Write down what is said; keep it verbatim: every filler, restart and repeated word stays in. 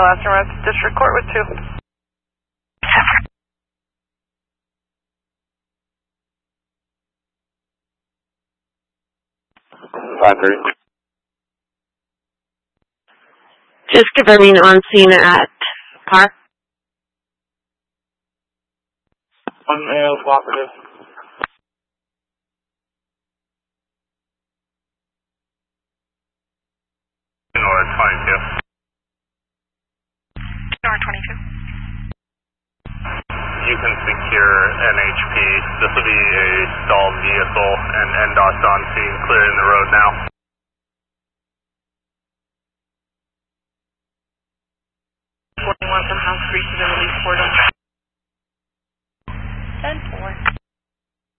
last room at District Court with two. five thirty. Just confirming on scene at Park. One male cooperative. No, it's twenty-two. Star twenty-two. You can secure N H P. This will be a stalled vehicle, and N D O T's on scene, clearing the road now. forty-one from House Creek to the release portal. ten four.